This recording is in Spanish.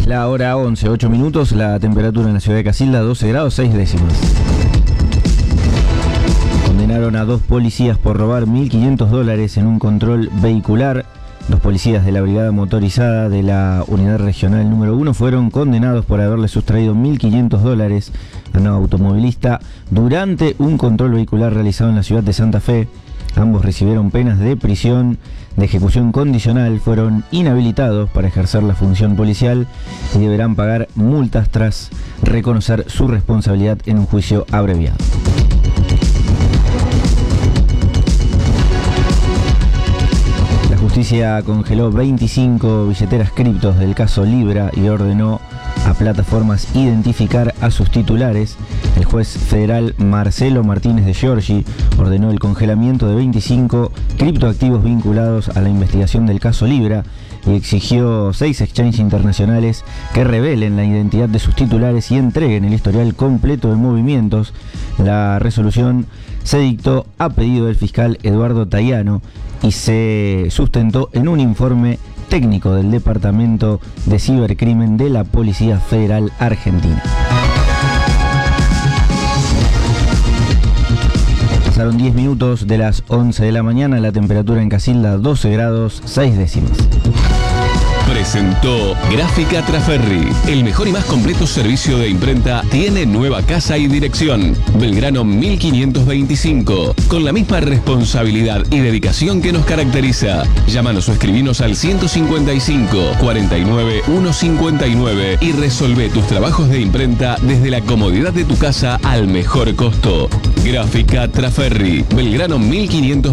la hora 11, 8 minutos, la temperatura en la ciudad de Casilda, 12 grados 6 décimas. Condenaron a 2 policías por robar $1.500 en un control vehicular. 2 policías de la brigada motorizada de la unidad regional número 1 fueron condenados por haberle sustraído $1.500 a un automovilista durante un control vehicular realizado en la ciudad de Santa Fe. Ambos recibieron penas de prisión de ejecución condicional, fueron inhabilitados para ejercer la función policial y deberán pagar multas tras reconocer su responsabilidad en un juicio abreviado. La justicia congeló 25 billeteras criptos del caso Libra y ordenó a plataformas identificar a sus titulares. El juez federal Marcelo Martínez de Giorgi ordenó el congelamiento de 25 criptoactivos vinculados a la investigación del caso Libra y exigió 6 exchanges internacionales que revelen la identidad de sus titulares y entreguen el historial completo de movimientos. La resolución se dictó a pedido del fiscal Eduardo Tayano y se sustentó en un informe técnico del Departamento de Cibercrimen de la Policía Federal Argentina. Pasaron 10 minutos de las 11 de la mañana, la temperatura en Casilda 12 grados 6 décimas. Presentó Gráfica Traferri. El mejor y más completo servicio de imprenta tiene nueva casa y dirección. Belgrano 1525. Con la misma responsabilidad y dedicación que nos caracteriza. Llámanos o escribinos al 155 49 159 y resolvé tus trabajos de imprenta desde la comodidad de tu casa al mejor costo. Gráfica Traferri. Belgrano 1525.